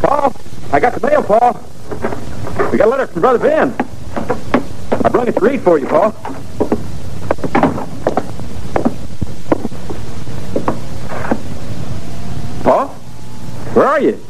Paul, I got the mail, Paul. We got a letter from Brother Ben. I brought it to read for you, Paul. Paul? Where are you?